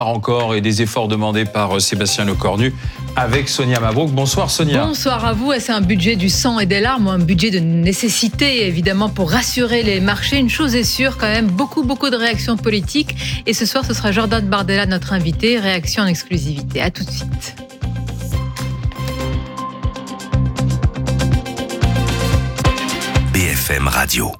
Encore et des efforts demandés par Sébastien Lecornu avec Sonia Mabrouk. Bonsoir Sonia. Bonsoir à vous. C'est un budget du sang et des larmes, un budget de nécessité évidemment pour rassurer les marchés. Une chose est sûre quand même, beaucoup de réactions politiques. Et ce soir, ce sera Jordan Bardella, notre invité. Réaction en exclusivité. À tout de suite. BFM Radio.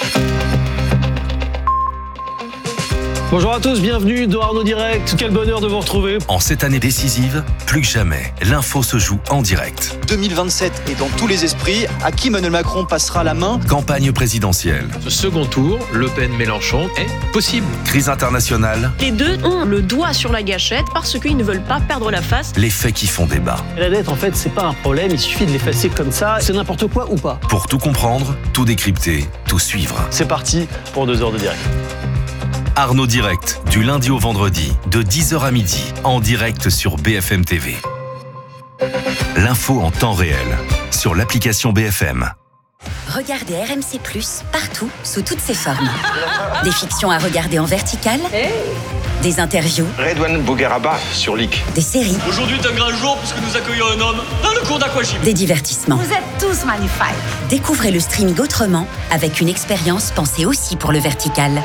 Bonjour à tous, bienvenue dans Arnaud Direct. Quel bonheur de vous retrouver. En cette année décisive, plus que jamais, l'info se joue en direct. 2027 est dans tous les esprits. À qui Emmanuel Macron passera la main? Campagne présidentielle. Ce second tour, Le Pen-Mélenchon, est possible. Crise internationale. Les deux ont le doigt sur la gâchette parce qu'ils ne veulent pas perdre la face. Les faits qui font débat. La dette, en fait, c'est pas un problème, il suffit de l'effacer comme ça. C'est n'importe quoi ou pas. Pour tout comprendre, tout décrypter, tout suivre. C'est parti pour 2 heures de direct. Arnaud Direct, du lundi au vendredi, de 10h à midi, en direct sur BFM TV. L'info en temps réel, sur l'application BFM. Regardez RMC+, partout, sous toutes ses formes. Des fictions à regarder en vertical, des interviews, Redouane Bougueraba sur LIC. des séries, Aujourd'hui est un grand jour puisque nous accueillons un homme dans le cours d'aquagym. des divertissements. Vous êtes tous magnifiques. Découvrez le streaming autrement, avec une expérience pensée aussi pour le vertical.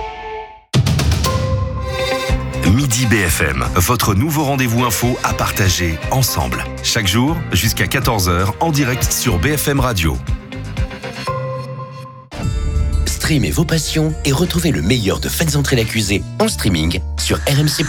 Midi BFM, votre nouveau rendez-vous info à partager ensemble. Chaque jour, jusqu'à 14h, en direct sur BFM Radio. Streamez vos passions et retrouvez le meilleur de Faites entrer l'accusé en streaming sur RMC+.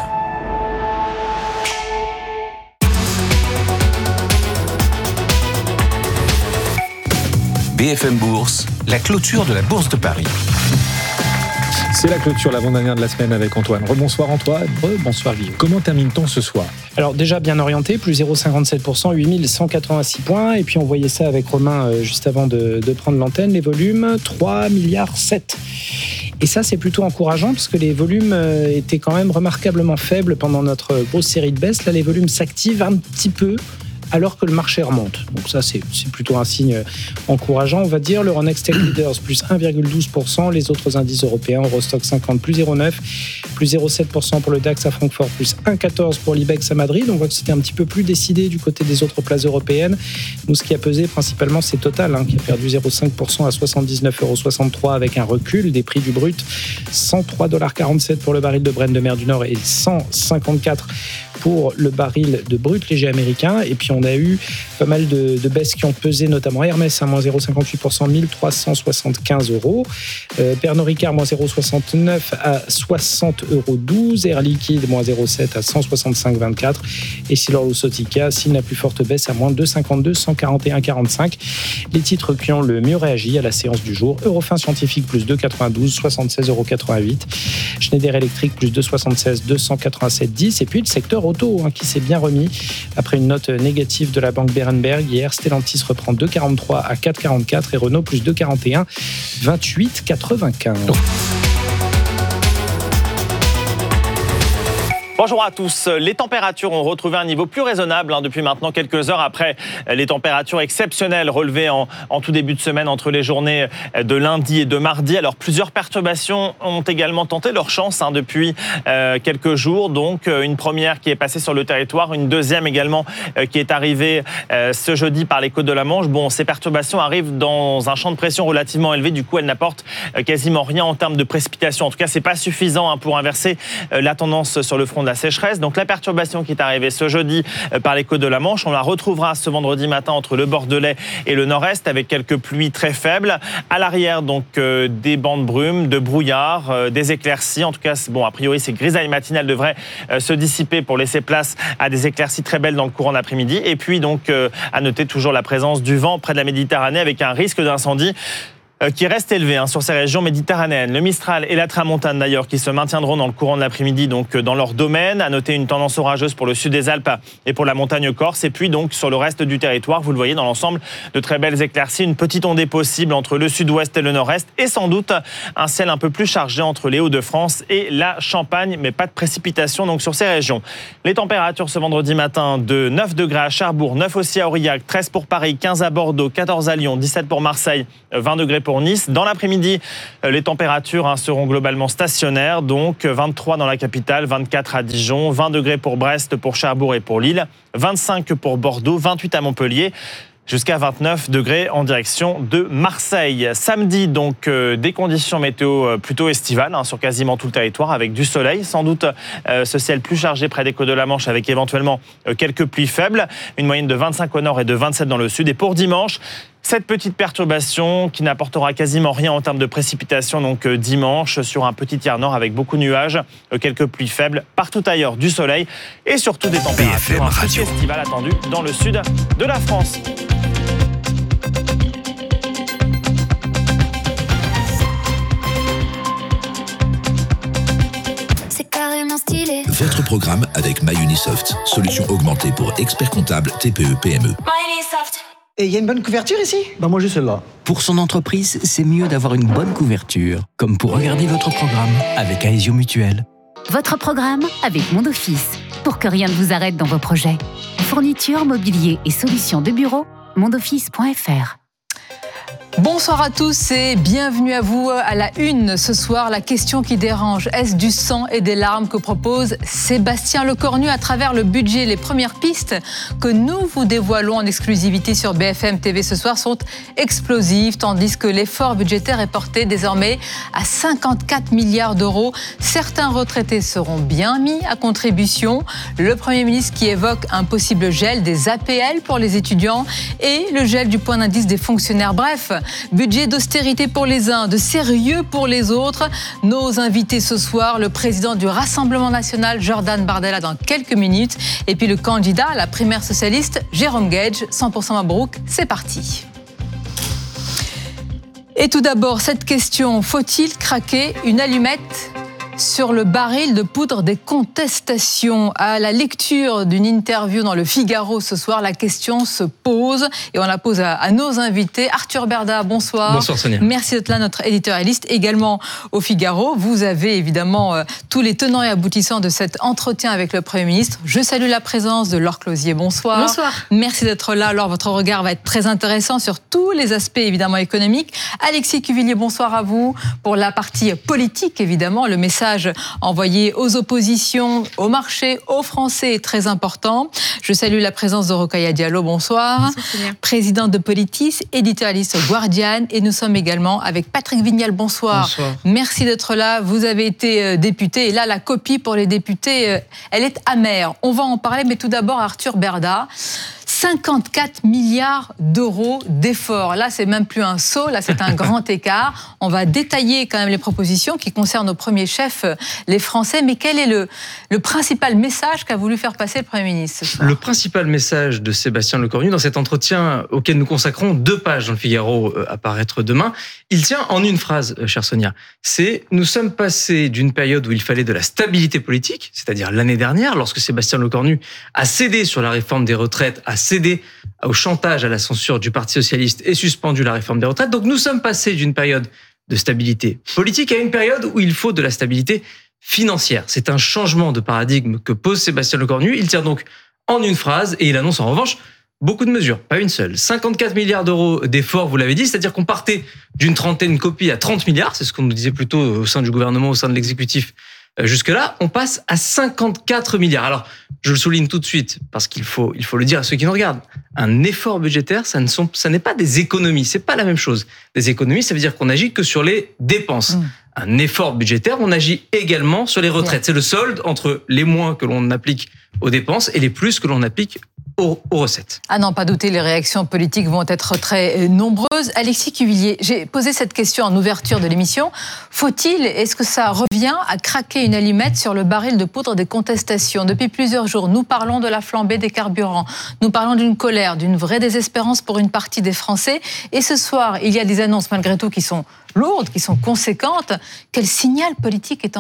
BFM Bourse, la clôture de la Bourse de Paris. C'est la clôture, l'avant-dernière de la semaine avec Antoine. Rebonsoir Antoine. Bonsoir Guillaume. Comment termine-t-on ce soir ? Alors déjà bien orienté, plus 0,57%, 8186 points. Et puis on voyait ça avec Romain juste avant de prendre l'antenne. Les volumes, 3,7 milliards. Et ça, c'est plutôt encourageant parce que les volumes étaient quand même remarquablement faibles pendant notre grosse série de baisses. Là, les volumes s'activent un petit peu alors que le marché remonte. Donc ça, c'est plutôt un signe encourageant, on va dire. L'Euronext Tech Leaders, plus 1,12%. Les autres indices européens, Eurostock 50, plus 0,9%. Plus 0,7% pour le DAX à Francfort, plus 1,14% pour l'IBEX à Madrid. On voit que c'était un petit peu plus décidé du côté des autres places européennes. Nous, ce qui a pesé principalement, c'est Total, qui a perdu 0,5% à 79,63€ avec un recul des prix du brut. 103,47$ pour le baril de Brent de mer du Nord et 154 pour le baril de brut léger américain. Et puis on a eu pas mal de baisses qui ont pesé, notamment Hermès, moins 0,58%, 1375€. Pernod Ricard, moins 0,69 à 60,12€. Air Liquide, moins 0,7 à 165,24. Et Essilor-Luxottica signe la plus forte baisse à moins 2,52, 141,45. Les titres qui ont le mieux réagi à la séance du jour: Eurofins Scientifique, plus 2,92, 76,88€. Schneider Electric, plus 2,76, 287,10. Et puis le secteur auto, qui s'est bien remis après une note négative de la banque Berenberg. Hier, Stellantis reprend 2,43 à 4,44 et Renault plus 2,41, 28,95. Bonjour à tous. Les températures ont retrouvé un niveau plus raisonnable depuis maintenant quelques heures après les températures exceptionnelles relevées en tout début de semaine entre les journées de lundi et de mardi. Alors plusieurs perturbations ont également tenté leur chance depuis quelques jours. Donc une première qui est passée sur le territoire, une deuxième également qui est arrivée ce jeudi par les côtes de la Manche. Bon, ces perturbations arrivent dans un champ de pression relativement élevé. Du coup, elles n'apportent quasiment rien en termes de précipitations. En tout cas, c'est pas suffisant pour inverser la tendance sur le front de la sécheresse. Donc la perturbation qui est arrivée ce jeudi par les côtes de la Manche, on la retrouvera ce vendredi matin entre le Bordelais et le Nord-Est avec quelques pluies très faibles. À l'arrière, donc des bancs de brume, de brouillard, des éclaircies. En tout cas, a priori, ces grisailles matinales devraient se dissiper pour laisser place à des éclaircies très belles dans le courant d'après-midi. Et puis donc à noter toujours la présence du vent près de la Méditerranée avec un risque d'incendie qui reste élevé sur ces régions méditerranéennes. Le Mistral et la Tramontane d'ailleurs qui se maintiendront dans le courant de l'après-midi donc dans leur domaine. À noter une tendance orageuse pour le sud des Alpes et pour la montagne corse. Et puis donc sur le reste du territoire, vous le voyez dans l'ensemble, de très belles éclaircies. Une petite ondée possible entre le sud-ouest et le nord-est. Et sans doute un ciel un peu plus chargé entre les Hauts-de-France et la Champagne. Mais pas de précipitation donc sur ces régions. Les températures ce vendredi matin de 9 degrés à Cherbourg, 9 aussi à Aurillac, 13 pour Paris, 15 à Bordeaux, 14 à Lyon, 17 pour Marseille, 20 degrés pour Nice. Dans l'après-midi, les températures seront globalement stationnaires, donc 23 dans la capitale, 24 à Dijon, 20 degrés pour Brest, pour Cherbourg et pour Lille, 25 pour Bordeaux, 28 à Montpellier, jusqu'à 29 degrés en direction de Marseille. Samedi, donc, des conditions météo plutôt estivales sur quasiment tout le territoire, avec du soleil. Sans doute ce ciel plus chargé près des côtes de la Manche, avec éventuellement quelques pluies faibles. Une moyenne de 25 au nord et de 27 dans le sud. Et pour dimanche, cette petite perturbation qui n'apportera quasiment rien en termes de précipitations, donc dimanche, sur un petit tiers nord avec beaucoup de nuages, quelques pluies faibles, partout ailleurs du soleil et surtout des températures plus estivales attendues dans le sud de la France. C'est carrément stylé. Votre programme avec MyUnisoft, solution augmentée pour experts comptables TPE PME. MyUnisoft. Et il y a une bonne couverture ici ? Moi j'ai celle-là. Pour son entreprise, c'est mieux d'avoir une bonne couverture, comme pour regarder votre programme avec Aesio Mutuel. Votre programme avec Mondoffice, pour que rien ne vous arrête dans vos projets. Fourniture, mobilier et solutions de bureau, mondoffice.fr. Bonsoir à tous et bienvenue à vous à la une. Ce soir, la question qui dérange, est-ce du sang et des larmes que propose Sébastien Lecornu à travers le budget? Les premières pistes que nous vous dévoilons en exclusivité sur BFM TV ce soir sont explosives, tandis que l'effort budgétaire est porté désormais à 54 milliards d'euros. Certains retraités seront bien mis à contribution. Le Premier ministre qui évoque un possible gel des APL pour les étudiants et le gel du point d'indice des fonctionnaires. Bref, budget d'austérité pour les uns, de sérieux pour les autres. Nos invités ce soir, le président du Rassemblement national, Jordan Bardella, dans quelques minutes. Et puis le candidat à la primaire socialiste, Jérôme Guedj, 100% Mabrouk. C'est parti. Et tout d'abord, cette question, faut-il craquer une allumette sur le baril de poudre des contestations? À la lecture d'une interview dans le Figaro ce soir, la question se pose et on la pose à nos invités. Arthur Berda, bonsoir. Bonsoir Sonia. Merci d'être là, notre éditorialiste. Également au Figaro, vous avez évidemment tous les tenants et aboutissants de cet entretien avec le Premier ministre. Je salue la présence de Laure Closier, bonsoir. Bonsoir. Merci d'être là. Laure, votre regard va être très intéressant sur tous les aspects évidemment économiques. Alexis Cuvillier, bonsoir à vous. Pour la partie politique, évidemment, le message envoyé aux oppositions, au marché, aux Français est très important. Je salue la présence de Rokhaya Diallo, bonsoir. Présidente de Politis, éditorialiste au Guardian, et nous sommes également avec Patrick Vignal, bonsoir. Bonsoir. Merci d'être là. Vous avez été député, et là, la copie pour les députés, elle est amère. On va en parler, mais tout d'abord, Arthur Berda. 54 milliards d'euros d'efforts. Là, c'est même plus un saut, là, c'est un grand écart. On va détailler quand même les propositions qui concernent nos premiers chefs, les Français. Mais quel est le principal message qu'a voulu faire passer le Premier ministre ce soir ? Le principal message de Sébastien Lecornu dans cet entretien auquel nous consacrons 2 pages dans le Figaro à paraître demain, il tient en une phrase, chère Sonia. C'est « Nous sommes passés d'une période où il fallait de la stabilité politique, c'est-à-dire l'année dernière, lorsque Sébastien Lecornu a cédé sur la réforme des retraites, a cédé au chantage, à la censure du Parti socialiste et suspendu la réforme des retraites. Donc nous sommes passés d'une période de stabilité politique à une période où il faut de la stabilité financière. C'est un changement de paradigme que pose Sébastien Lecornu. Il tient donc en une phrase et il annonce en revanche beaucoup de mesures, pas une seule. 54 milliards d'euros d'efforts, vous l'avez dit, c'est-à-dire qu'on partait d'une trentaine copies à 30 milliards, c'est ce qu'on nous disait plutôt au sein du gouvernement, au sein de l'exécutif. Jusque-là, on passe à 54 milliards. Alors, je le souligne tout de suite, parce qu'il faut le dire à ceux qui nous regardent. Un effort budgétaire, ça n'est pas des économies, c'est pas la même chose. Des économies, ça veut dire qu'on agit que sur les dépenses. Un effort budgétaire, on agit également sur les retraites. C'est le solde entre les moins que l'on applique aux dépenses et les plus que l'on applique aux recettes. Ah non, pas douter, les réactions politiques vont être très nombreuses. Alexis Cuvillier, j'ai posé cette question en ouverture de l'émission. Est-ce que ça revient à craquer une allumette sur le baril de poudre des contestations ? Depuis plusieurs jours, nous parlons de la flambée des carburants. Nous parlons d'une colère, d'une vraie désespérance pour une partie des Français. Et ce soir, il y a des annonces malgré tout qui sont lourdes, qui sont conséquentes. Quel signal politique est envoyé ?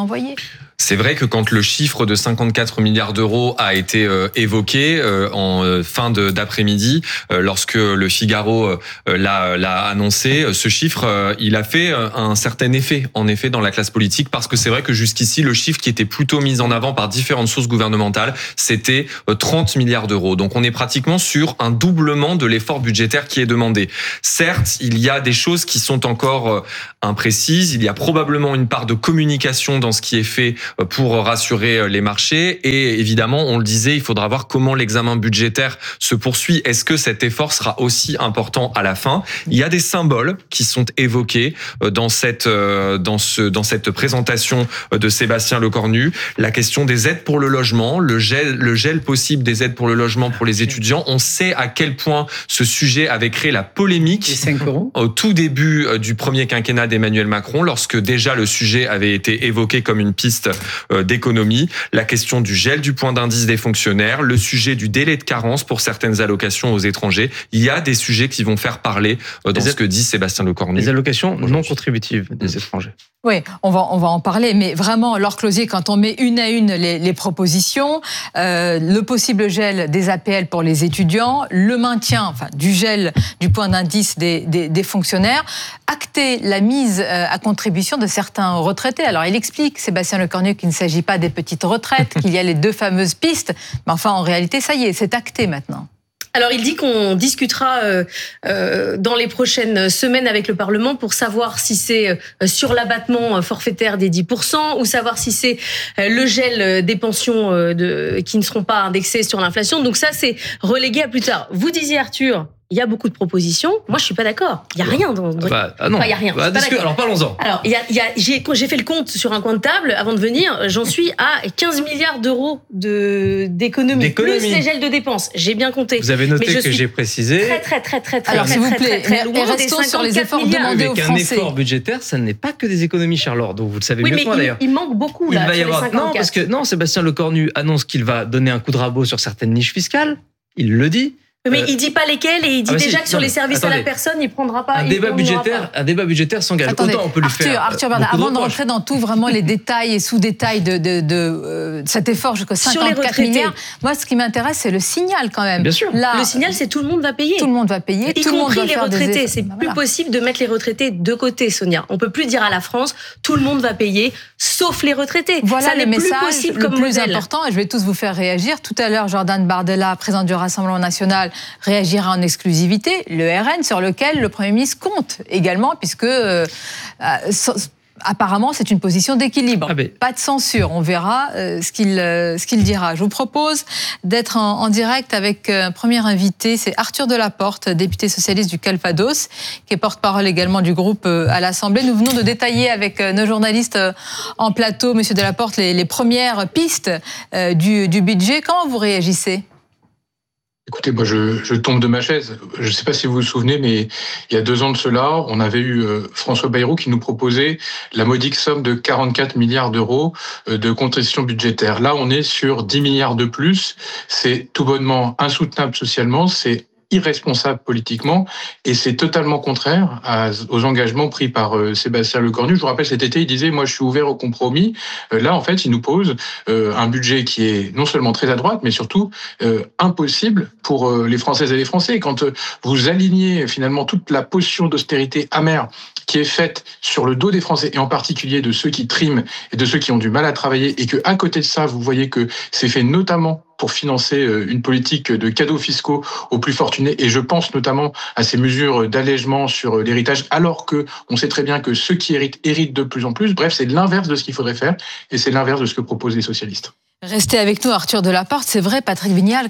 C'est vrai que quand le chiffre de 54 milliards d'euros a été évoqué en fin d'après-midi, lorsque le Figaro l'a annoncé, ce chiffre, il a fait un certain effet, en effet, dans la classe politique, parce que c'est vrai que jusqu'ici, le chiffre qui était plutôt mis en avant par différentes sources gouvernementales, c'était 30 milliards d'euros. Donc on est pratiquement sur un doublement de l'effort budgétaire qui est demandé. Certes, il y a des choses qui sont encore imprécises, il y a probablement une part de communication dans ce qui est fait pour rassurer les marchés, et évidemment, on le disait, il faudra voir comment l'examen budgétaire se poursuit. Est-ce que cet effort sera aussi important à la fin? Il y a des symboles qui sont évoqués dans cette présentation de Sébastien Lecornu. La question des aides pour le logement, le gel possible des aides pour le logement pour les étudiants. On sait à quel point ce sujet avait créé la polémique au tout début du premier quinquennat d'Emmanuel Macron, lorsque déjà le sujet avait été évoqué comme une piste d'économie. La question du gel du point d'indice des fonctionnaires, le sujet du délai de carence pour certaines allocations aux étrangers. Il y a des sujets qui vont faire parler dans ce que dit Sébastien Lecornu. Les allocations non contributives des étrangers. Oui, on va en parler, mais vraiment, Laure Closier, quand on met une à une les propositions, le possible gel des APL pour les étudiants, le maintien du gel du point d'indice des fonctionnaires, acter la mise à contribution de certains retraités. Alors il explique, Sébastien Lecornu, qu'il ne s'agit pas des petites retraites, qu'il y a les deux fameuses pistes, mais enfin en réalité, ça y est, c'est acté maintenant. Alors, il dit qu'on discutera dans les prochaines semaines avec le Parlement pour savoir si c'est sur l'abattement forfaitaire des 10% ou savoir si c'est le gel des pensions qui ne seront pas indexées sur l'inflation. Donc ça, c'est relégué à plus tard. Vous disiez, Arthur, il y a beaucoup de propositions. Moi, je suis pas d'accord. Il y a rien dans. Non. Il y a rien. Alors parlons-en. Alors, j'ai fait le compte sur un coin de table avant de venir. J'en suis à 15 milliards d'euros d'économies plus les gels de dépenses. J'ai bien compté. Vous avez noté que j'ai précisé. Très. Alors, s'il vous plaît, loin des 54 sur les efforts demandés aux Français. Avec un effort budgétaire, ça n'est pas que des économies, Charles. Donc vous le savez mieux que moi d'ailleurs. Il manque beaucoup là. Il va y avoir Sébastien Lecornu annonce qu'il va donner un coup de rabot sur certaines niches fiscales. Il le dit. Mais il dit pas lesquels et il dit déjà que sur les services à la personne, il prendra pas. Un débat budgétaire s'engage. Autant on peut le faire. Arthur Bernard, avant de rentrer dans tout vraiment les détails et sous-détails de cet effort jusqu'à 54 milliards, moi ce qui m'intéresse c'est le signal quand même. Bien sûr. Là, le signal c'est tout le monde va payer. Tout le monde va payer. Y tout le monde compris doit les retraités. C'est plus possible de mettre les retraités de côté, Sonia. On peut plus dire à la France tout le monde va payer, sauf les retraités. Voilà ça le message le plus important et je vais tous vous faire réagir. Tout à l'heure, Jordan Bardella, président du Rassemblement national, réagira en exclusivité, le RN, sur lequel le Premier ministre compte également, puisque apparemment c'est une position d'équilibre. Pas de censure, on verra ce qu'il dira. Je vous propose d'être en direct avec un premier invité, c'est Arthur Delaporte, député socialiste du Calvados, qui est porte-parole également du groupe à l'Assemblée. Nous venons de détailler avec nos journalistes en plateau, Monsieur Delaporte, les premières pistes du budget. Comment vous réagissez ? Écoutez, moi je tombe de ma chaise. Je ne sais pas si vous vous souvenez, mais il y a 2 ans de cela, on avait eu François Bayrou qui nous proposait la modique somme de 44 milliards d'euros de concessions budgétaires. Là, on est sur 10 milliards de plus. C'est tout bonnement insoutenable socialement, c'est irresponsable politiquement et c'est totalement contraire aux engagements pris par Sébastien Lecornu. Je vous rappelle, cet été, il disait « moi, je suis ouvert au compromis ». Là, en fait, il nous pose un budget qui est non seulement très à droite, mais surtout impossible pour les Françaises et les Français. Quand vous alignez finalement toute la potion d'austérité amère qui est faite sur le dos des Français, et en particulier de ceux qui triment et de ceux qui ont du mal à travailler, et qu'à côté de ça, vous voyez que c'est fait notamment pour financer une politique de cadeaux fiscaux aux plus fortunés, et je pense notamment à ces mesures d'allègement sur l'héritage, alors que on sait très bien que ceux qui héritent de plus en plus. Bref, c'est l'inverse de ce qu'il faudrait faire, et c'est l'inverse de ce que proposent les socialistes. Restez avec nous, Arthur Delaporte. C'est vrai, Patrick Vignal,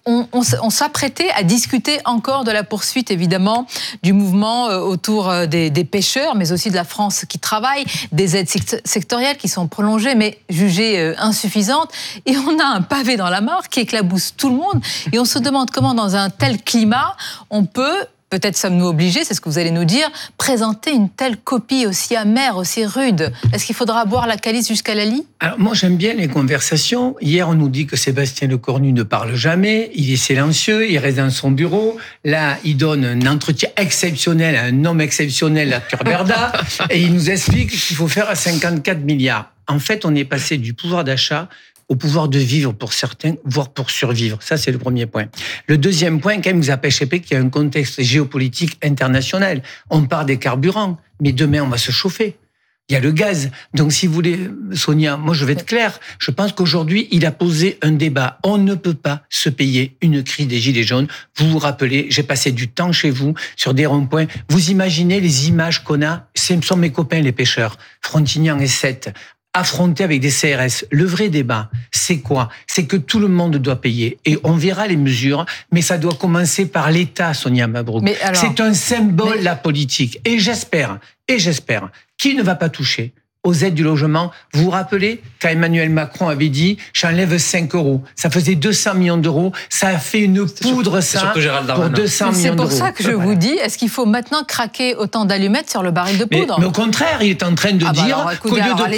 on s'apprêtait à discuter encore de la poursuite, évidemment, du mouvement autour des pêcheurs, mais aussi de la France qui travaille, des aides sectorielles qui sont prolongées, mais jugées insuffisantes. Et on a un pavé dans la mare qui éclabousse tout le monde. Et on se demande comment, dans un tel climat, on peut... Peut-être sommes-nous obligés, c'est ce que vous allez nous dire, présenter une telle copie aussi amère, aussi rude. Est-ce qu'il faudra boire la calice jusqu'à la lie ? Alors moi j'aime bien les conversations. Hier on nous dit que Sébastien Lecornu ne parle jamais, il est silencieux, il reste dans son bureau. Là il donne un entretien exceptionnel à un homme exceptionnel, Arthur Berda, et il nous explique qu'il faut faire 54 milliards. En fait, on est passé du pouvoir d'achat au pouvoir de vivre pour certains, voire pour survivre. Ça, c'est le premier point. Le deuxième point, quand même, vous avez échappé qu'il y a un contexte géopolitique international. On parle des carburants, mais demain, on va se chauffer. Il y a le gaz. Donc, si vous voulez, Sonia, moi, je vais être clair. Je pense qu'aujourd'hui, il a posé un débat. On ne peut pas se payer une crise des Gilets jaunes. Vous vous rappelez, j'ai passé du temps chez vous, sur des ronds-points. Vous imaginez les images qu'on a? Ce sont mes copains, les pêcheurs. Frontignan et Sète. Affronter avec des CRS. Le vrai débat, c'est quoi? C'est que tout le monde doit payer. Et on verra les mesures, mais ça doit commencer par l'État, Sonia Mabrouk. C'est un symbole, la politique. Et j'espère, qui ne va pas toucher aux aides du logement. Vous vous rappelez, quand Emmanuel Macron avait dit « j'enlève 5 €, ça faisait 200 millions d'euros, ça a fait une poudre, ça, pour 200 millions d'euros. » C'est pour ça que je vous dis, est-ce qu'il faut maintenant craquer autant d'allumettes sur le baril de poudre? Mais au contraire, il est en train de dire qu'au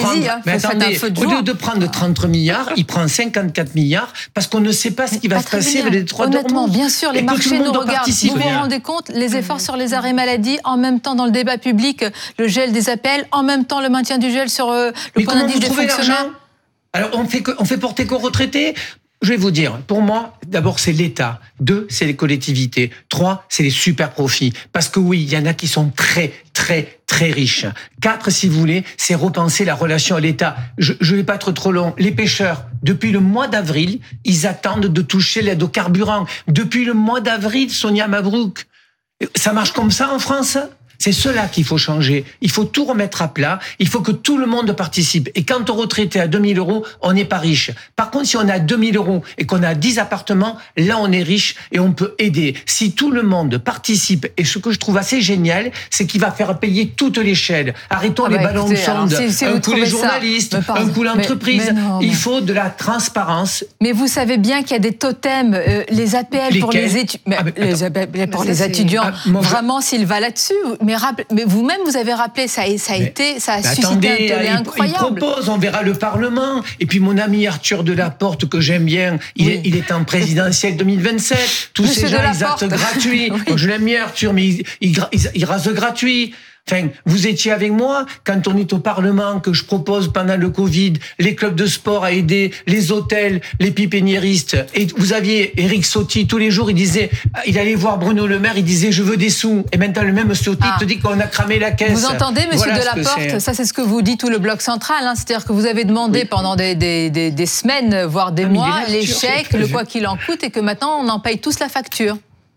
lieu de prendre 30 milliards, il prend 54 milliards, parce qu'on ne sait pas ce qui va se passer avec les détroits d'Ormuz. Honnêtement, bien sûr, les marchés nous regardent. Vous vous rendez compte, les efforts sur les arrêts maladie, en même temps dans le débat public, le gel des APL, en même temps le maintien du gel sur le point d'indice des fonctionnaires. Alors on fait porter qu'aux retraités. Je vais vous dire, pour moi, d'abord c'est l'État, 2 c'est les collectivités, 3 c'est les super profits. Parce que oui, il y en a qui sont très riches. 4, si vous voulez, c'est repenser la relation à l'État. Je vais pas être trop long. Les pêcheurs, depuis le mois d'avril, ils attendent de toucher l'aide au carburant. Depuis le mois d'avril, Sonia Mabrouk, ça marche comme ça en France ? C'est cela qu'il faut changer. Il faut tout remettre à plat. Il faut que tout le monde participe. Et quand on retraite à 2 000 € on n'est pas riche. Par contre, si on a 2 000 € et qu'on a 10 appartements, là, on est riche et on peut aider. Si tout le monde participe, et ce que je trouve assez génial, c'est qu'il va faire payer toute l'échelle. Arrêtons les ballons de sonde. Un coup les journalistes, un coup l'entreprise. Il faut de la transparence. Mais vous savez bien qu'il y a des totems, les APL pour les étudiants. Vraiment, s'il va là-dessus. Mais vous-même, vous avez rappelé, ça a suscité un tollé incroyable. Il propose, on verra le Parlement. Et puis mon ami Arthur Delaporte, que j'aime bien, il est en présidentiel 2027. Tous ces gens, ils actent gratuits. Oui. Je l'aime bien, Arthur, mais il rase gratuit. Enfin, vous étiez avec moi quand on est au Parlement, que je propose pendant le Covid les clubs de sport à aider les hôtels, les pépiniéristes. Et vous aviez Éric Ciotti, tous les jours, il allait voir Bruno Le Maire, il disait je veux des sous. Et maintenant le même Ciotti te dit qu'on a cramé la caisse. Vous entendez, monsieur Delaporte, ça c'est ce que vous dit tout le bloc central. C'est-à-dire que vous avez demandé pendant des semaines, voire des mois, les chèques, le quoi qu'il en coûte, et que maintenant on en paye tous la facture.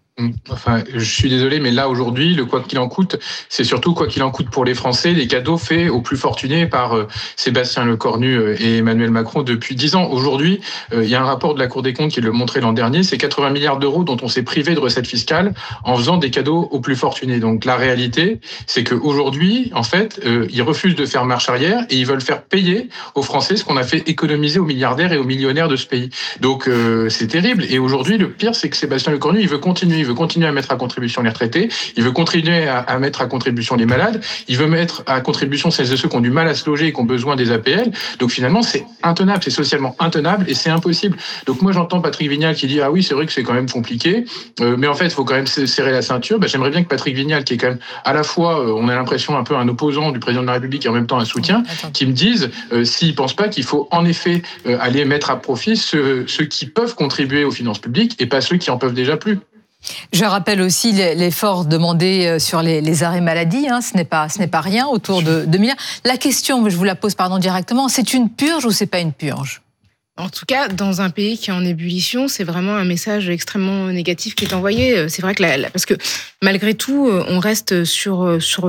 Enfin, je suis désolé, mais là, aujourd'hui, le quoi qu'il en coûte, c'est surtout quoi qu'il en coûte pour les Français, les cadeaux faits aux plus fortunés par Sébastien Lecornu et Emmanuel Macron depuis 10 ans. Aujourd'hui, il y a un rapport de la Cour des comptes qui le montrait l'an dernier, c'est 80 milliards d'euros dont on s'est privé de recettes fiscales en faisant des cadeaux aux plus fortunés. Donc, la réalité, c'est qu'aujourd'hui, en fait, ils refusent de faire marche arrière et ils veulent faire payer aux Français ce qu'on a fait économiser aux milliardaires et aux millionnaires de ce pays. Donc, c'est terrible. Et aujourd'hui, le pire, c'est que Sébastien Lecornu, il veut continuer à mettre à contribution les retraités, il veut continuer à mettre à contribution les malades, il veut mettre à contribution celles et ceux qui ont du mal à se loger et qui ont besoin des APL. Donc finalement, c'est intenable, c'est socialement intenable et c'est impossible. Donc moi, j'entends Patrick Vignal qui dit « Ah oui, c'est vrai que c'est quand même compliqué, mais en fait, il faut quand même serrer la ceinture. » J'aimerais bien que Patrick Vignal, qui est quand même à la fois, on a l'impression un peu un opposant du président de la République et en même temps un soutien, qui me dise s'il ne pense pas qu'il faut en effet aller mettre à profit ceux qui peuvent contribuer aux finances publiques et pas ceux qui en peuvent déjà plus. Je rappelle aussi l'effort demandé sur les arrêts maladie. Ce n'est pas rien, autour de 2 milliards. La question, je vous la pose directement, c'est une purge ou c'est pas une purge ? En tout cas, dans un pays qui est en ébullition, c'est vraiment un message extrêmement négatif qui est envoyé. C'est vrai que parce que malgré tout, on reste sur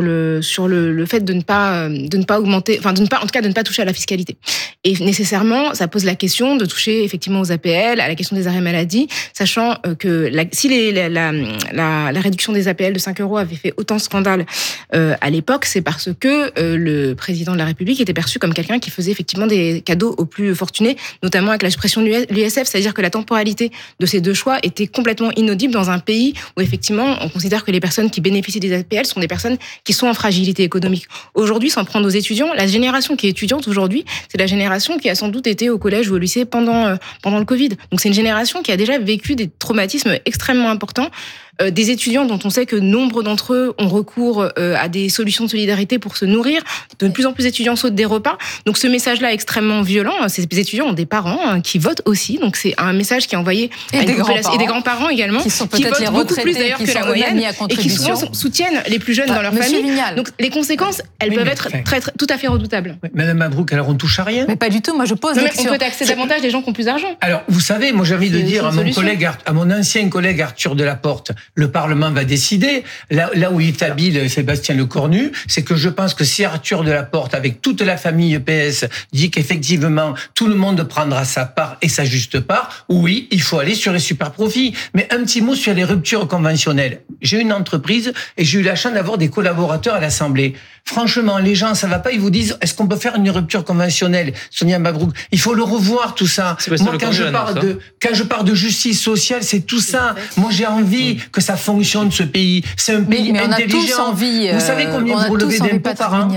le fait de ne pas augmenter, en tout cas de ne pas toucher à la fiscalité. Et nécessairement, ça pose la question de toucher effectivement aux APL, à la question des arrêts maladie, sachant que si la réduction des APL de 5 € avait fait autant de scandale à l'époque, c'est parce que le président de la République était perçu comme quelqu'un qui faisait effectivement des cadeaux aux plus fortunés, notamment avec la suppression de l'ISF, c'est-à-dire que la temporalité de ces deux choix était complètement inaudible dans un pays où effectivement on considère que les personnes qui bénéficient des APL sont des personnes qui sont en fragilité économique. Aujourd'hui, sans prendre aux étudiants, la génération qui est étudiante aujourd'hui, c'est la génération qui a sans doute été au collège ou au lycée pendant le Covid. Donc c'est une génération qui a déjà vécu des traumatismes extrêmement importants. des étudiants dont on sait que nombre d'entre eux ont recours à des solutions de solidarité pour se nourrir. De plus en plus d'étudiants sautent des repas. Donc ce message-là est extrêmement violent. Ces étudiants ont des parents qui votent aussi. Donc c'est un message qui est envoyé à une population et des grands-parents également, qui sont peut-être les votent beaucoup plus d'ailleurs que la moyenne et qui souvent soutiennent les plus jeunes dans leur famille. Vignal. Donc les conséquences, elles peuvent être tout à fait redoutables. Madame Mabrouk, alors on touche à rien. Mais pas du tout. Moi je pose la question. On peut taxer davantage les gens qui ont plus d'argent. Alors vous savez, moi j'ai envie de dire à mon ancien collègue Arthur Delaporte, le Parlement va décider. Là où est habile Sébastien Lecornu, c'est que je pense que si Arthur Delaporte, avec toute la famille PS, dit qu'effectivement tout le monde prendra sa part et sa juste part, oui, il faut aller sur les super profits. Mais un petit mot sur les ruptures conventionnelles. J'ai une entreprise et j'ai eu la chance d'avoir des collaborateurs à l'Assemblée. Franchement, les gens, ça va pas, ils vous disent, est-ce qu'on peut faire une rupture conventionnelle? Sonia Mabrouk, il faut le revoir, tout ça. Moi, quand je parle de justice sociale, c'est tout ça. Moi, j'ai envie que ça fonctionne, ce pays. C'est un pays mais intelligent. On a tous envie, vous savez combien vous relevez d'impôts par an?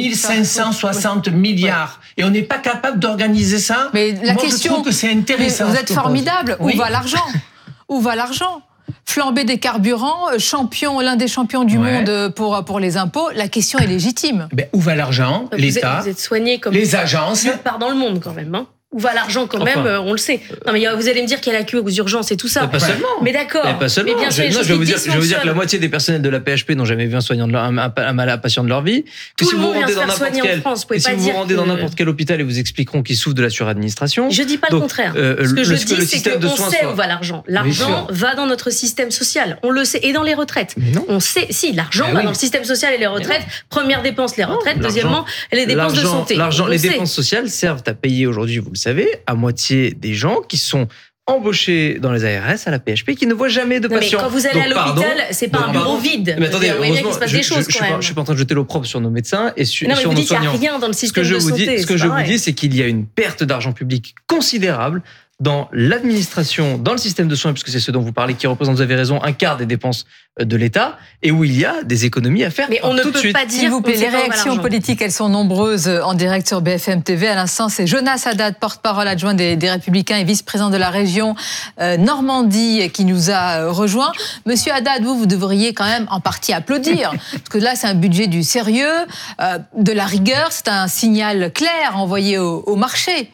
1560 milliards. Et on n'est pas capable d'organiser ça. Mais la moi, question, je trouve que c'est intéressant. Vous êtes formidable. Oui. Où va l'argent? Où va l'argent? Flambée des carburants, l'un des champions du monde pour les impôts, la question est légitime. Où va l'argent? L'État, vous êtes soigné comme les agences. Nulle part dans le monde quand même. Où va l'argent quand même, on le sait. Non mais vous allez me dire qu'il y a la queue aux urgences et tout ça. Pas seulement. Mais d'accord. Pas seulement. Mais bien sûr, je vais vous dire que la moitié des personnels de la PHP n'ont jamais vu un patient de leur vie. Que tout si le vous monde vient se faire soigner en France. Vous pouvez pas dire. Si vous vous rendez dans n'importe quel hôpital et vous expliqueront qu'ils souffrent de la suradministration. Je dis pas le contraire. Ce que je dis, c'est qu'on sait où va l'argent. L'argent va dans notre système social. On le sait. Et dans les retraites. On sait. Si, l'argent va dans le système social et les retraites. Première dépense, les retraites. Deuxièmement, les dépenses de santé. Les dépenses sociales servent à payer aujourd'hui, vous le savez, à moitié des gens qui sont embauchés dans les ARS à la PHP qui ne voient jamais de patients. Mais quand vous allez à l'hôpital, c'est pas un bureau vide. Mais attendez, il se passe des choses quand même. Je suis pas en train de jeter l'opprobre sur nos médecins et sur nos soignants. Non, mais vous dites qu'il n'y a rien dans le système de santé. Ce que je vous dis, c'est qu'il y a une perte d'argent public considérable dans l'administration, dans le système de soins, puisque c'est ce dont vous parlez, qui représente, vous avez raison, un quart des dépenses de l'État, et où il y a des économies à faire. Mais on ne peut pas dire. S'il vous plaît, les réactions politiques, elles sont nombreuses en direct sur BFM TV. À l'instant, c'est Jonas Haddad, porte-parole adjoint des Républicains et vice-président de la région Normandie, qui nous a rejoint. Monsieur Haddad, vous devriez quand même en partie applaudir, parce que là, c'est un budget du sérieux, de la rigueur, c'est un signal clair envoyé au marché.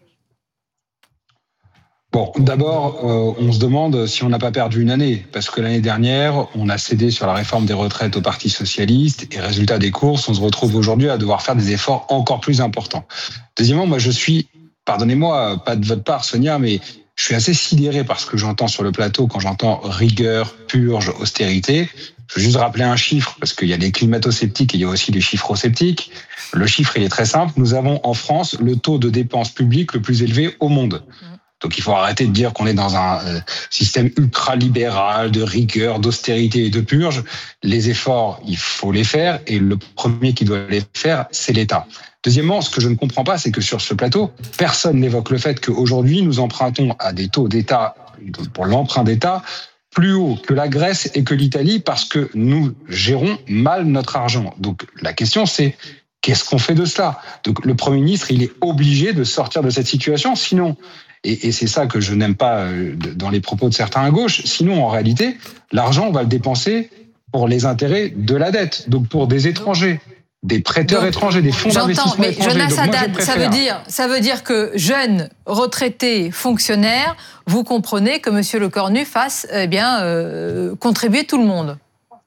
Bon, d'abord, on se demande si on n'a pas perdu une année, parce que l'année dernière, on a cédé sur la réforme des retraites au Parti socialiste, et résultat des courses, on se retrouve aujourd'hui à devoir faire des efforts encore plus importants. Deuxièmement, moi je suis, pardonnez-moi, pas de votre part Sonia, mais je suis assez sidéré par ce que j'entends sur le plateau quand j'entends rigueur, purge, austérité. Je veux juste rappeler un chiffre, parce qu'il y a les climato-sceptiques et il y a aussi les chiffro-sceptiques. Le chiffre, il est très simple. Nous avons en France le taux de dépenses publiques le plus élevé au monde. Donc il faut arrêter de dire qu'on est dans un système ultra-libéral, de rigueur, d'austérité et de purge. Les efforts, il faut les faire, et le premier qui doit les faire, c'est l'État. Deuxièmement, ce que je ne comprends pas, c'est que sur ce plateau, personne n'évoque le fait qu'aujourd'hui, nous empruntons à des taux d'État, pour l'emprunt d'État, plus haut que la Grèce et que l'Italie, parce que nous gérons mal notre argent. Donc la question, c'est qu'est-ce qu'on fait de cela? Donc le Premier ministre, il est obligé de sortir de cette situation, sinon... Et c'est ça que je n'aime pas dans les propos de certains à gauche. Sinon, en réalité, l'argent, on va le dépenser pour les intérêts de la dette, donc pour des étrangers, des prêteurs étrangers, des fonds d'investissement étrangers. Jonas Haddad, ça veut dire que jeunes, retraités, fonctionnaires, vous comprenez que M. Lecornu fasse contribuer tout le monde.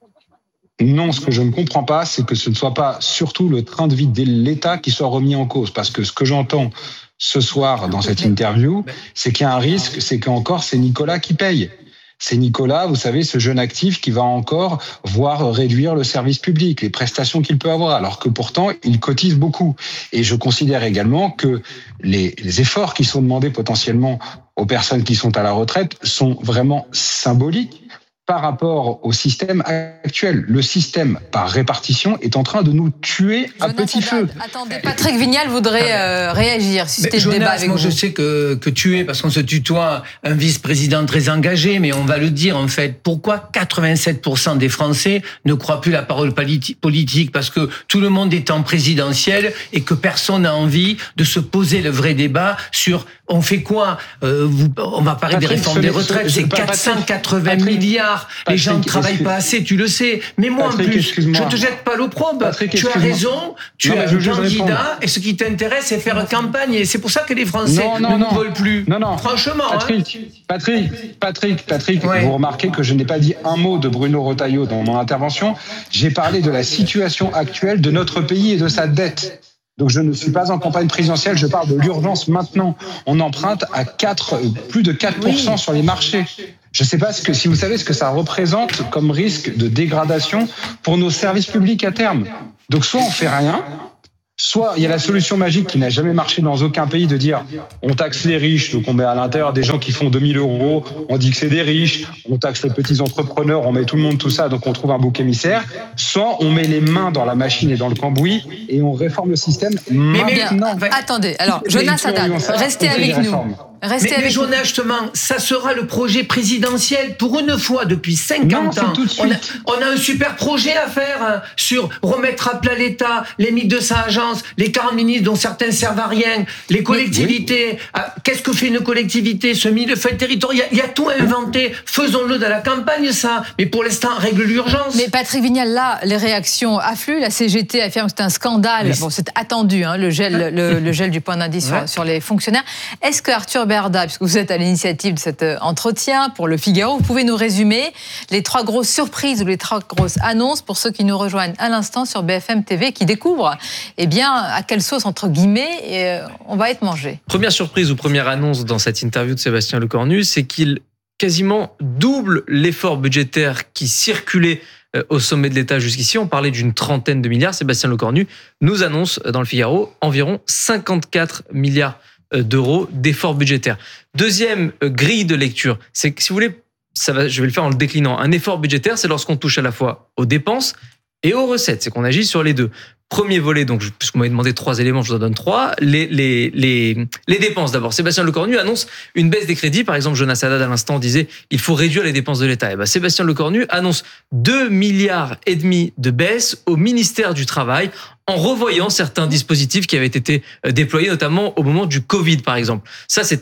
Non, ce que je ne comprends pas, c'est que ce ne soit pas surtout le train de vie de l'État qui soit remis en cause. Parce que ce que j'entends ce soir dans cette interview, c'est qu'il y a un risque, c'est qu'encore c'est Nicolas qui paye. C'est Nicolas, vous savez, ce jeune actif qui va encore voir réduire le service public, les prestations qu'il peut avoir, alors que pourtant, il cotise beaucoup. Et je considère également que les efforts qui sont demandés potentiellement aux personnes qui sont à la retraite sont vraiment symboliques par rapport au système actuel. Le système par répartition est en train de nous tuer à petit feu. Attendez, Patrick Vignal voudrait réagir si c'était le débat avec vous. Je sais que tuer, parce qu'on se tutoie, un vice-président très engagé, mais on va le dire en fait. Pourquoi 87% des Français ne croient plus la parole politique? Parce que tout le monde est en présidentielle et que personne n'a envie de se poser le vrai débat sur on fait quoi? On va parler des réformes des retraites, c'est 480 milliards retard. Les gens ne travaillent pas assez, tu le sais. Mais moi, Patrick, en plus, excuse-moi. je te jette pas l'opprobre. Patrick, Tu as excuse-moi. raison, tu Non, es mais un je veux juste candidat, répondre. et ce qui t'intéresse, c'est faire campagne. Et c'est pour ça que les Français ne nous veulent plus. Non. Franchement, Patrick, Ouais. vous remarquez que je n'ai pas dit un mot de Bruno Retailleau dans mon intervention. J'ai parlé de la situation actuelle de notre pays et de sa dette. Donc je ne suis pas en campagne présidentielle, je parle de l'urgence maintenant. On emprunte à plus de 4% sur les marchés. Je ne sais pas si vous savez ce que ça représente comme risque de dégradation pour nos services publics à terme. Donc soit on fait rien, soit il y a la solution magique qui n'a jamais marché dans aucun pays de dire on taxe les riches, donc on met à l'intérieur des gens qui font 2000 €, on dit que c'est des riches, on taxe les petits entrepreneurs, on met tout le monde tout ça, donc on trouve un bouc émissaire. Soit on met les mains dans la machine et dans le cambouis et on réforme le système maintenant. Attendez, alors Jonas Haddad, restez avec nous. Restez avec mais Jonas, justement, ça sera le projet présidentiel pour une fois depuis 50 ans. On a un super projet à faire sur remettre à plat l'État, les 1200 agences, les 40 ministres dont certains servent à rien, les collectivités. Qu'est-ce que fait une collectivité, ce millefeuille territorial? Il y a tout à inventer. Faisons-le dans la campagne, ça. Mais pour l'instant, règle l'urgence. Mais Patrick Vignal, là, les réactions affluent. La CGT affirme que c'est un scandale. Bon, c'est attendu, hein, le gel du point d'indice sur les fonctionnaires. Est-ce que Arthur Berda, puisque vous êtes à l'initiative de cet entretien pour Le Figaro, vous pouvez nous résumer les 3 grosses surprises ou les 3 grosses annonces pour ceux qui nous rejoignent à l'instant sur BFM TV, qui découvrent à quelle sauce, entre guillemets, on va être mangé. Première surprise ou première annonce dans cette interview de Sébastien Lecornu, c'est qu'il quasiment double l'effort budgétaire qui circulait au sommet de l'État jusqu'ici. On parlait d'une 30aine de milliards. Sébastien Lecornu nous annonce dans Le Figaro environ 54 milliards d'euros d'efforts budgétaires. Deuxième grille de lecture, c'est que si vous voulez, je vais le faire en le déclinant. Un effort budgétaire, c'est lorsqu'on touche à la fois aux dépenses et aux recettes. C'est qu'on agit sur les deux. Premier volet, donc, puisque vous m'avez demandé 3 éléments, je vous en donne 3. Les dépenses d'abord. Sébastien Lecornu annonce une baisse des crédits. Par exemple, Jonas Haddad à l'instant disait il faut réduire les dépenses de l'État. Et Sébastien Lecornu annonce 2,5 milliards de baisse au ministère du Travail en revoyant certains dispositifs qui avaient été déployés, notamment au moment du Covid, par exemple. Ça, c'est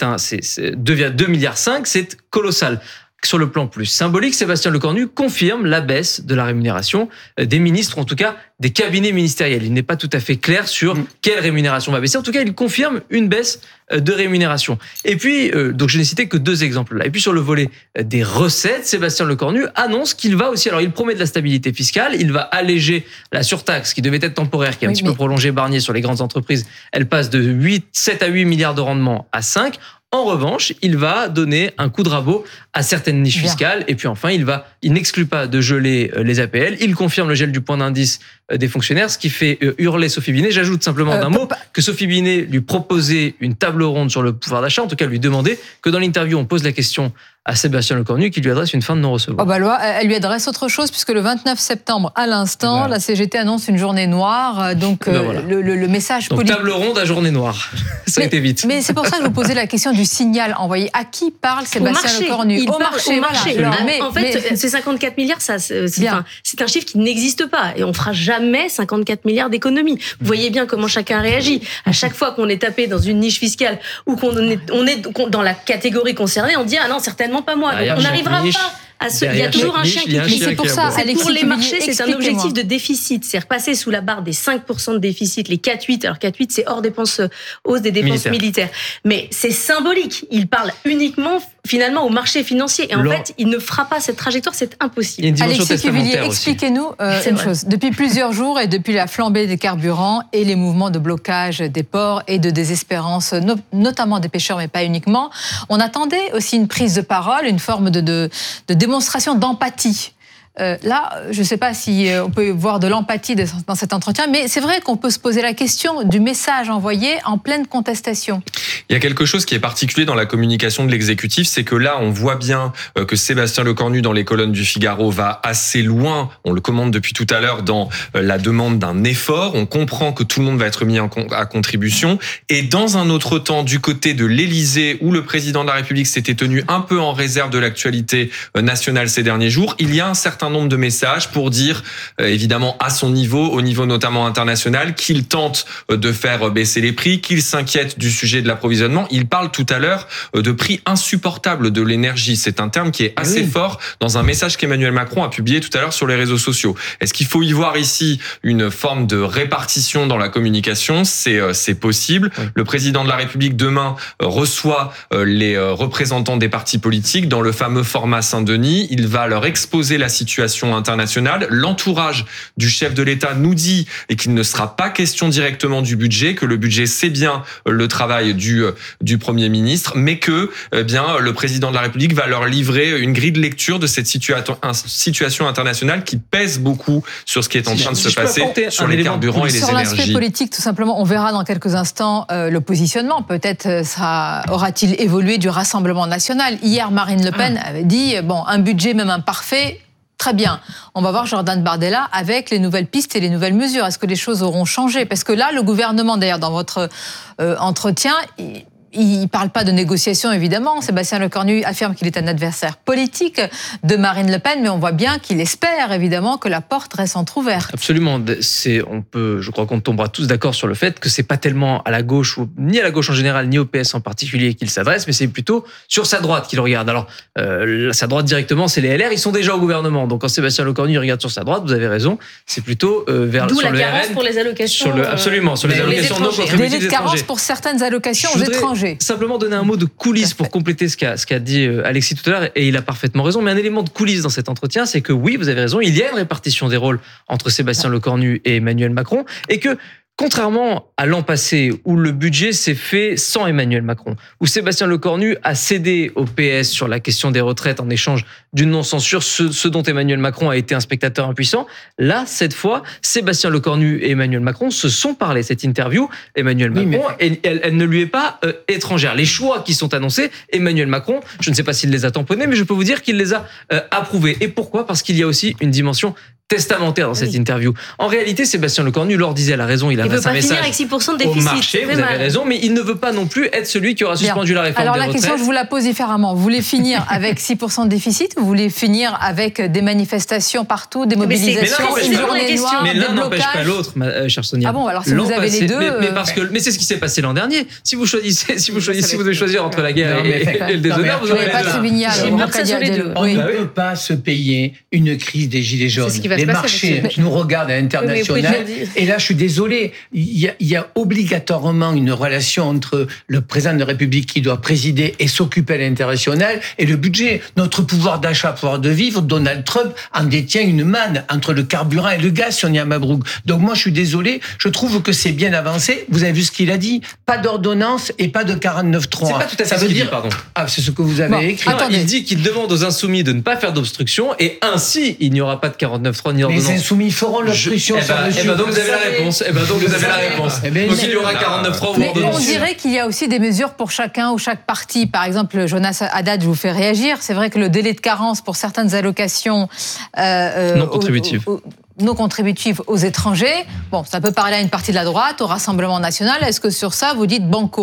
2,5 milliards, c'est colossal. Sur le plan plus symbolique, Sébastien Lecornu confirme la baisse de la rémunération des ministres, en tout cas des cabinets ministériels. Il n'est pas tout à fait clair sur quelle rémunération va baisser. En tout cas, il confirme une baisse de rémunération. Et puis, donc je n'ai cité que 2 exemples là. Et puis sur le volet des recettes, Sébastien Lecornu annonce qu'il va aussi, alors il promet de la stabilité fiscale, il va alléger la surtaxe qui devait être temporaire, qui est un petit peu prolongée Barnier sur les grandes entreprises. Elle passe de 7 à 8 milliards de rendement à 5. En revanche, il va donner un coup de rabot à certaines niches fiscales. Et puis enfin, il n'exclut pas de geler les APL. Il confirme le gel du point d'indice des fonctionnaires, ce qui fait hurler Sophie Binet. J'ajoute simplement d'un mot que Sophie Binet lui proposait une table ronde sur le pouvoir d'achat, en tout cas lui demandait que dans l'interview, on pose la question à Sébastien Lecornu qui lui adresse une fin de non-recevoir. Elle lui adresse autre chose puisque le 29 septembre, à l'instant, la CGT annonce une journée noire. Donc le message politique. Donc table ronde à journée noire. Ça a été vite. Mais c'est pour ça que je vous posais la question du signal envoyé. À qui parle Sébastien Lecornu? Au marché. En fait, ces 54 milliards, c'est un chiffre qui n'existe pas. Et on fera jamais 54 milliards d'économies. Vous voyez bien comment chacun réagit. À chaque fois qu'on est tapé dans une niche fiscale ou qu'on est dans la catégorie concernée, on dit ah non, certainement pas moi. Donc on n'arrivera pas à ce. Il y a toujours un chien qui Mais c'est pour ça, Alexis, pour les marchés, c'est un objectif de déficit. C'est repasser sous la barre des 5% de déficit, les 4,8. Alors 4,8, c'est hors hausse des dépenses militaires. Mais c'est symbolique. Il parle uniquement finalement au marché financier. Et en fait, il ne fera pas cette trajectoire, c'est impossible. Alexis Cuvillier, expliquez-nous une chose. Depuis plusieurs jours et depuis la flambée des carburants et les mouvements de blocage des ports et de désespérance, notamment des pêcheurs, mais pas uniquement, on attendait aussi une prise de parole, une forme de démonstration d'empathie. Là, je ne sais pas si on peut voir de l'empathie dans cet entretien, mais c'est vrai qu'on peut se poser la question du message envoyé en pleine contestation. Il y a quelque chose qui est particulier dans la communication de l'exécutif, c'est que là, on voit bien que Sébastien Lecornu, dans les colonnes du Figaro, va assez loin, on le commande depuis tout à l'heure, dans la demande d'un effort. On comprend que tout le monde va être mis à contribution. Et dans un autre temps, du côté de l'Élysée, où le président de la République s'était tenu un peu en réserve de l'actualité nationale ces derniers jours, il y a un certain certain nombre de messages pour dire, évidemment, à son niveau, au niveau notamment international, qu'il tente de faire baisser les prix, qu'il s'inquiète du sujet de l'approvisionnement. Il parle tout à l'heure de prix insupportables de l'énergie. C'est un terme qui est assez fort dans un message qu'Emmanuel Macron a publié tout à l'heure sur les réseaux sociaux. Est-ce qu'il faut y voir ici une forme de répartition dans la communication ? C'est possible. Oui. Le président de la République demain reçoit les représentants des partis politiques dans le fameux format Saint-Denis. Il va leur exposer la situation internationale. L'entourage du chef de l'État nous dit et qu'il ne sera pas question directement du budget, que le budget c'est bien le travail du Premier ministre, mais que le président de la République va leur livrer une grille de lecture de cette situation internationale qui pèse beaucoup sur ce qui est en train de se passer sur les carburants et les énergies. Sur l'aspect politique, tout simplement, on verra dans quelques instants le positionnement. Peut-être aura-t-il évolué du Rassemblement national. Hier, Marine Le Pen avait dit un budget même imparfait. Très bien. On va voir Jordan Bardella avec les nouvelles pistes et les nouvelles mesures. Est-ce que les choses auront changé ? Parce que là, le gouvernement, d'ailleurs, dans votre entretien, il ne parle pas de négociation, évidemment. Sébastien Lecornu affirme qu'il est un adversaire politique de Marine Le Pen, mais on voit bien qu'il espère, évidemment, que la porte reste entrouverte. Absolument. Je crois qu'on tombera tous d'accord sur le fait que c'est pas tellement à la gauche, ni à la gauche en général, ni au PS en particulier qu'il s'adresse, mais c'est plutôt sur sa droite qu'il regarde. Alors, sa droite directement, c'est les LR, ils sont déjà au gouvernement. Donc, quand Sébastien Lecornu regarde sur sa droite, vous avez raison, c'est plutôt vers d'où sur la le carence RN, pour les allocations. Absolument, sur les allocations non contributives délai de carence pour certaines allocations aux étrangers. Simplement donner un mot de coulisses pour compléter ce qu'a dit Alexis tout à l'heure, et il a parfaitement raison. Mais un élément de coulisses dans cet entretien, c'est que oui, vous avez raison, il y a une répartition des rôles entre Sébastien Lecornu et Emmanuel Macron, et que contrairement à l'an passé, où le budget s'est fait sans Emmanuel Macron, où Sébastien Lecornu a cédé au PS sur la question des retraites en échange d'une non-censure, ce dont Emmanuel Macron a été un spectateur impuissant, là, cette fois, Sébastien Lecornu et Emmanuel Macron se sont parlé. Cette interview, Emmanuel Macron, elle ne lui est pas étrangère. Les choix qui sont annoncés, Emmanuel Macron, je ne sais pas s'il les a tamponnés, mais je peux vous dire qu'il les a approuvés. Et pourquoi ? Parce qu'il y a aussi une dimension testamentaire dans cette interview. En réalité, Sébastien Lecornu leur disait, elle a raison, il adresse un message avec 6% de déficit, au marché, vous avez raison, mais il ne veut pas non plus être celui qui aura suspendu la réforme des retraites. Alors la question, je vous la pose différemment. Vous voulez finir avec 6% de déficit ou vous voulez finir avec des manifestations partout, des mobilisations, une journée noire, des blocages ? Mais l'un n'empêche pas l'autre, chère Sonia. Ah bon, alors si vous avez les deux... Mais c'est ce qui s'est passé l'an dernier. Si vous devez choisir entre la guerre et le déshonneur, vous aurez On ne peut pas se payer une crise des gilets jaunes. Les marchés qui nous regardent à l'international. Et là, je suis désolé, il y a obligatoirement une relation entre le président de la République qui doit présider et s'occuper à l'international et le budget. Notre pouvoir d'achat, pouvoir de vivre, Donald Trump en détient une manne entre le carburant et le gaz, Sonia Mabrouk. Donc moi, je suis désolé, je trouve que c'est bien avancé. Vous avez vu ce qu'il a dit ? Pas d'ordonnance et pas de 49.3. C'est pas tout à fait ce qu'il dit, pardon. Ah, c'est ce que vous avez écrit. Il dit qu'il demande aux insoumis de ne pas faire d'obstruction et ainsi, il n'y aura pas de 49.3 ni d'ordonnance. Les insoumis feront l'obstruction. Donc vous avez la réponse. Donc il y aura 49.3 ou mais ordonnance. on dirait qu'il y a aussi des mesures pour chacun ou chaque parti. Par exemple, Jonas Haddad, je vous fais réagir. C'est vrai que le délai de carence pour certaines allocations non contributives aux étrangers, bon, ça peut parler à une partie de la droite, au Rassemblement national. Est-ce que sur ça, vous dites banco ?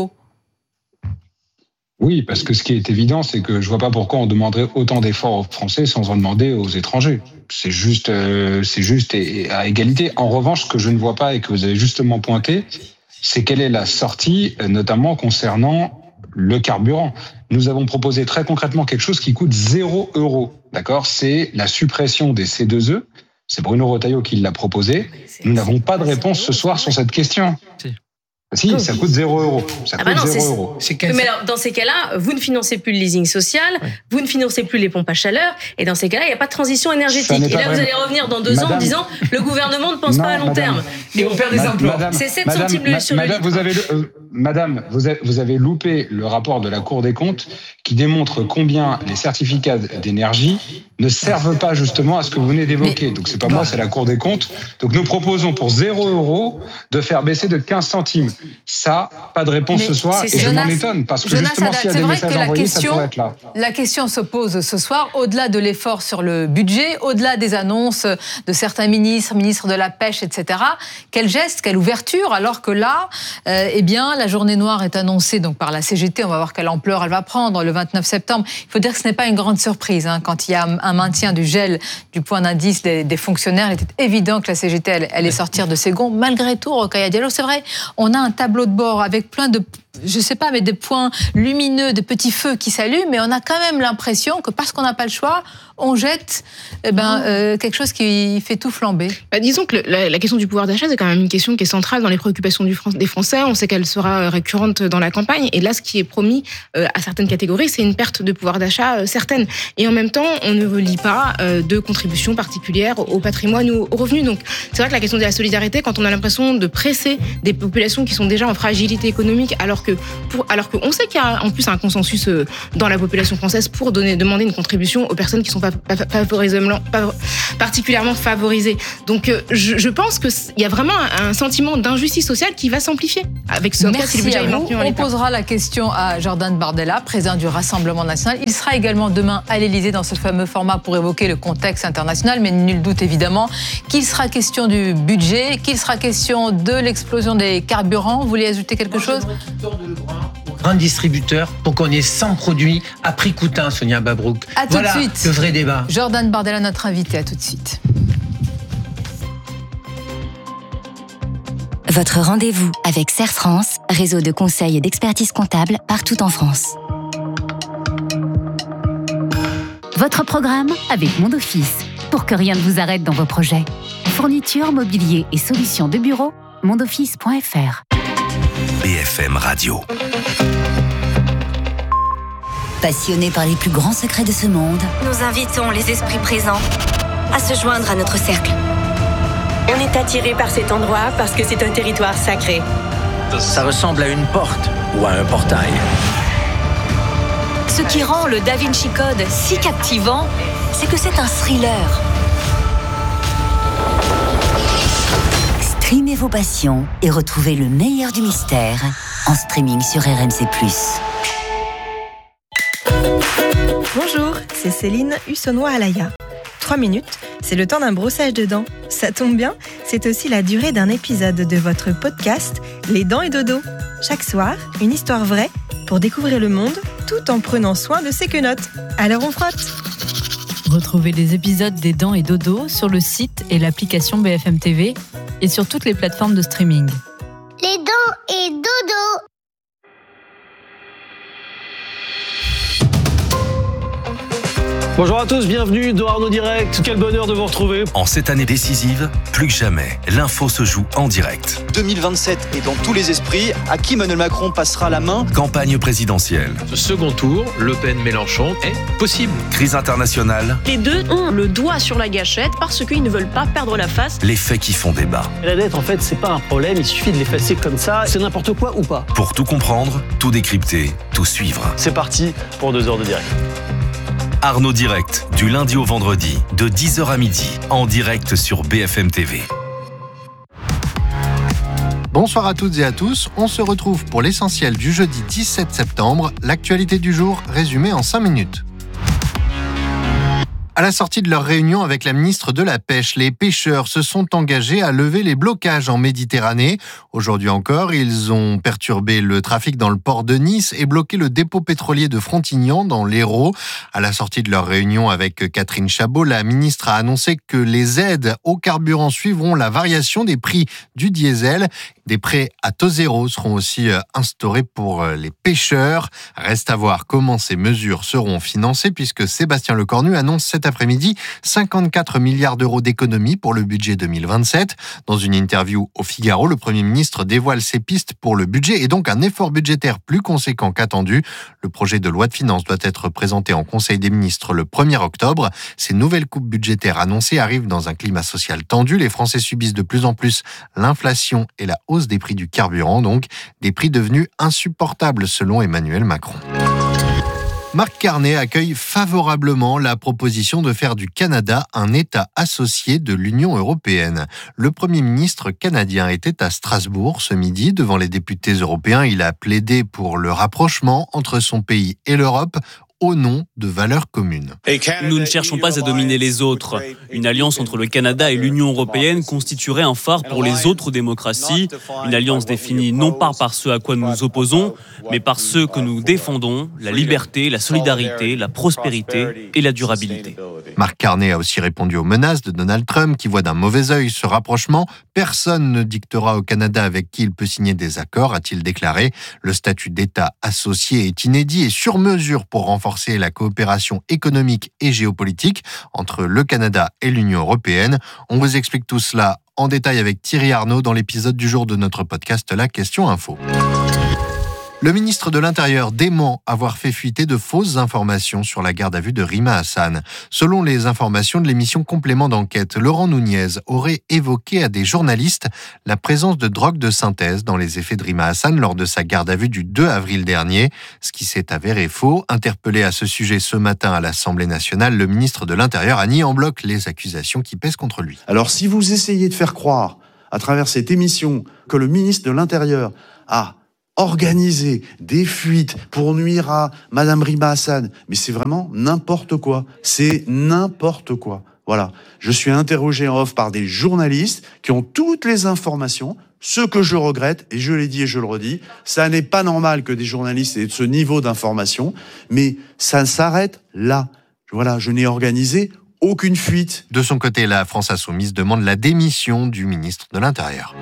Oui, parce que ce qui est évident, c'est que je vois pas pourquoi on demanderait autant d'efforts aux Français sans en demander aux étrangers. C'est juste et à égalité. En revanche, ce que je ne vois pas et que vous avez justement pointé, c'est quelle est la sortie, notamment concernant le carburant. Nous avons proposé très concrètement quelque chose qui coûte 0 €. D'accord ? C'est la suppression des C2E. C'est Bruno Retailleau qui l'a proposé. Nous n'avons pas de réponse ce soir sur cette question. Si, ça coûte 0 €. Ça coûte 0 €. Mais alors, dans ces cas-là, vous ne financez plus le leasing social, vous ne financez plus les pompes à chaleur, et dans ces cas-là, il n'y a pas de transition énergétique. Et là, vous allez revenir dans 2 ans en disant le gouvernement ne pense pas à long terme. Et on perd des emplois. C'est 7 centimes sur le litre. Madame, vous avez loupé le rapport de la Cour des comptes qui démontre combien les certificats d'énergie ne servent pas justement à ce que vous venez d'évoquer. Donc c'est pas moi, c'est la Cour des comptes. Donc nous proposons pour 0 € de faire baisser de 15 centimes. Ça, pas de réponse ce soir, et je m'en étonne, parce que justement, s'il y a des messages envoyés, ça pourrait être là. La question se pose ce soir, au-delà de l'effort sur le budget, au-delà des annonces de certains ministres de la pêche, etc. Quel geste, quelle ouverture, alors que là, La journée noire est annoncée donc par la CGT. On va voir quelle ampleur elle va prendre le 29 septembre. Il faut dire que ce n'est pas une grande surprise. Quand il y a un maintien du gel du point d'indice des fonctionnaires, il était évident que la CGT allait sortir de ses gonds. Malgré tout, Rokhaya Diallo, c'est vrai, on a un tableau de bord avec plein de, je sais pas, mais des points lumineux, de petits feux qui s'allument, mais on a quand même l'impression que parce qu'on n'a pas le choix, on jette quelque chose qui fait tout flamber. Disons que la question du pouvoir d'achat, c'est quand même une question qui est centrale dans les préoccupations des Français. On sait qu'elle sera récurrente dans la campagne. Et là, ce qui est promis à certaines catégories, c'est une perte de pouvoir d'achat certaine. Et en même temps, on ne lit pas de contributions particulières au patrimoine ou aux revenus. Donc, c'est vrai que la question de la solidarité, quand on a l'impression de presser des populations qui sont déjà en fragilité économique, alors qu'on sait qu'il y a en plus un consensus dans la population française pour demander une contribution aux personnes qui sont particulièrement favorisées. Donc, je pense qu'il y a vraiment un sentiment d'injustice sociale qui va s'amplifier avec ce Merci si à vous. On posera la question à Jordan Bardella, président du Rassemblement national. Il sera également demain à l'Élysée dans ce fameux format pour évoquer le contexte international, mais nul doute évidemment qu'il sera question du budget, qu'il sera question de l'explosion des carburants. Vous voulez ajouter quelque chose ? Grand distributeur pour qu'on ait 100 produits à prix coûtant, Sonia Mabrouk. À tout de suite. Le vrai débat. Jordan Bardella, notre invité, à tout de suite. Votre rendez-vous avec Serre France, réseau de conseils et d'expertise comptable partout en France. Votre programme avec Mon Office, pour que rien ne vous arrête dans vos projets. Fourniture, mobilier et solutions de bureau, mondoffice.fr. BFM Radio. Passionnés par les plus grands secrets de ce monde, nous invitons les esprits présents à se joindre à notre cercle. On est attiré par cet endroit parce que c'est un territoire sacré. Ça ressemble à une porte ou à un portail. Ce qui rend le Da Vinci Code si captivant, c'est que c'est un thriller. Streamez vos passions et retrouvez le meilleur du mystère en streaming sur RMC+. Bonjour, c'est Céline Hussonnois-Alaya. 3 minutes, c'est le temps d'un brossage de dents. Ça tombe bien, c'est aussi la durée d'un épisode de votre podcast Les Dents et Dodo. Chaque soir, une histoire vraie pour découvrir le monde tout en prenant soin de ses quenottes. Alors on frotte. Retrouvez les épisodes des Dents et Dodo sur le site et l'application BFM TV et sur toutes les plateformes de streaming. Les Dents et Dodo. Bonjour à tous, bienvenue dans Arnaud Direct. Quel bonheur de vous retrouver. En cette année décisive, plus que jamais, l'info se joue en direct. 2027 est dans tous les esprits. À qui Emmanuel Macron passera la main ? Campagne présidentielle. Ce second tour, Le Pen-Mélenchon, est possible. Crise internationale. Les deux ont le doigt sur la gâchette parce qu'ils ne veulent pas perdre la face. Les faits qui font débat. La dette, en fait, c'est pas un problème. Il suffit de l'effacer comme ça. C'est n'importe quoi ou pas. Pour tout comprendre, tout décrypter, tout suivre. C'est parti pour 2 heures de direct. Arnaud Direct, du lundi au vendredi, de 10h à midi, en direct sur BFM TV. Bonsoir à toutes et à tous, on se retrouve pour l'essentiel du jeudi 17 septembre, l'actualité du jour résumée en 5 minutes. À la sortie de leur réunion avec la ministre de la Pêche, les pêcheurs se sont engagés à lever les blocages en Méditerranée. Aujourd'hui encore, ils ont perturbé le trafic dans le port de Nice et bloqué le dépôt pétrolier de Frontignan dans l'Hérault. À la sortie de leur réunion avec Catherine Chabot, la ministre a annoncé que les aides au carburant suivront la variation des prix du diesel. Des prêts à taux zéro seront aussi instaurés pour les pêcheurs. Reste à voir comment ces mesures seront financées puisque Sébastien Lecornu annonce cet après-midi 54 milliards d'euros d'économies pour le budget 2027. Dans une interview au Figaro, le Premier ministre dévoile ses pistes pour le budget et donc un effort budgétaire plus conséquent qu'attendu. Le projet de loi de finances doit être présenté en Conseil des ministres le 1er octobre. Ces nouvelles coupes budgétaires annoncées arrivent dans un climat social tendu. Les Français subissent de plus en plus l'inflation et la hausse des prix du carburant, donc des prix devenus insupportables selon Emmanuel Macron. Marc Carnet accueille favorablement la proposition de faire du Canada un État associé de l'Union européenne. Le Premier ministre canadien était à Strasbourg ce midi devant les députés européens. Il a plaidé pour le rapprochement entre son pays et l'Europe au nom de valeurs communes. Nous ne cherchons pas à dominer les autres. Une alliance entre le Canada et l'Union européenne constituerait un phare pour les autres démocraties. Une alliance définie non pas par ce à quoi nous nous opposons, mais par ce que nous défendons, la liberté, la solidarité, la prospérité et la durabilité. Mark Carney a aussi répondu aux menaces de Donald Trump qui voit d'un mauvais œil ce rapprochement. Personne ne dictera au Canada avec qui il peut signer des accords, a-t-il déclaré. Le statut d'État associé est inédit et sur mesure pour renforcer la coopération économique et géopolitique entre le Canada et l'Union européenne. On vous explique tout cela en détail avec Thierry Arnaud dans l'épisode du jour de notre podcast La Question Info. Le ministre de l'Intérieur dément avoir fait fuiter de fausses informations sur la garde à vue de Rima Hassan. Selon les informations de l'émission Complément d'enquête, Laurent Nunez aurait évoqué à des journalistes la présence de drogue de synthèse dans les effets de Rima Hassan lors de sa garde à vue du 2 avril dernier, ce qui s'est avéré faux. Interpellé à ce sujet ce matin à l'Assemblée nationale, le ministre de l'Intérieur a nié en bloc les accusations qui pèsent contre lui. Alors si vous essayez de faire croire à travers cette émission que le ministre de l'Intérieur a organiser des fuites pour nuire à Madame Rima Hassan. Mais c'est vraiment n'importe quoi. C'est n'importe quoi. Voilà. Je suis interrogé en off par des journalistes qui ont toutes les informations. Ce que je regrette, et je l'ai dit et je le redis, ça n'est pas normal que des journalistes aient ce niveau d'information, mais ça s'arrête là. Voilà, je n'ai organisé aucune fuite. De son côté, la France Insoumise demande la démission du ministre de l'Intérieur.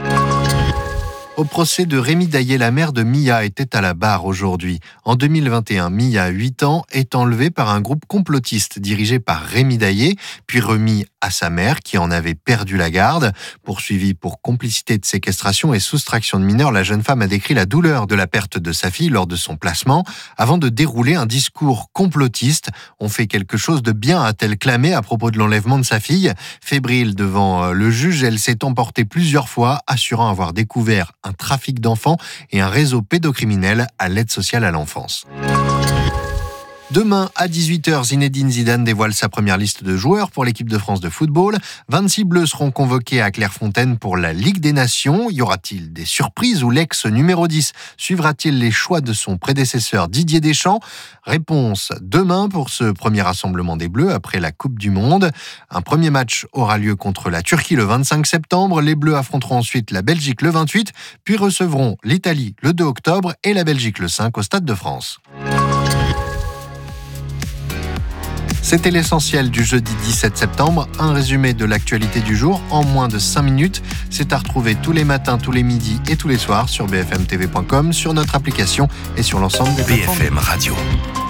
Au procès de Rémi Daillé, la mère de Mia était à la barre aujourd'hui. En 2021, Mia, 8 ans, est enlevée par un groupe complotiste dirigé par Rémi Daillé, puis remis à sa mère qui en avait perdu la garde. Poursuivie pour complicité de séquestration et soustraction de mineurs, la jeune femme a décrit la douleur de la perte de sa fille lors de son placement, avant de dérouler un discours complotiste. On fait quelque chose de bien, a-t-elle clamé à propos de l'enlèvement de sa fille. Fébrile devant le juge, elle s'est emportée plusieurs fois, assurant avoir découvert un trafic d'enfants et un réseau pédocriminel à l'aide sociale à l'enfance. Demain, à 18h, Zinedine Zidane dévoile sa première liste de joueurs pour l'équipe de France de football. 26 Bleus seront convoqués à Clairefontaine pour la Ligue des Nations. Y aura-t-il des surprises ou l'ex numéro 10 suivra-t-il les choix de son prédécesseur Didier Deschamps ? Réponse demain pour ce premier rassemblement des Bleus après la Coupe du Monde. Un premier match aura lieu contre la Turquie le 25 septembre. Les Bleus affronteront ensuite la Belgique le 28, puis recevront l'Italie le 2 octobre et la Belgique le 5 au Stade de France. C'était l'essentiel du jeudi 17 septembre, un résumé de l'actualité du jour en moins de 5 minutes. C'est à retrouver tous les matins, tous les midis et tous les soirs sur bfmtv.com, sur notre application et sur l'ensemble des plateformes. BFM Radio.